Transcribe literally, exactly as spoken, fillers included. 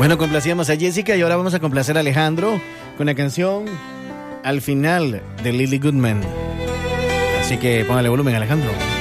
Bueno, complacíamos a Jessica y ahora vamos a complacer a Alejandro con la canción Al final de Lily Goodman. Así que póngale volumen, Alejandro.